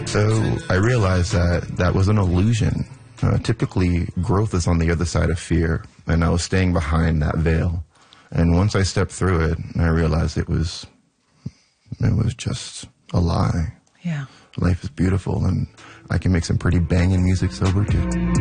So I realized that that was an illusion. Typically, growth is on the other side of fear, and I was staying behind that veil. And once I stepped through it, I realized it was just a lie. Yeah. Life is beautiful, and I can make some pretty banging music sober, too.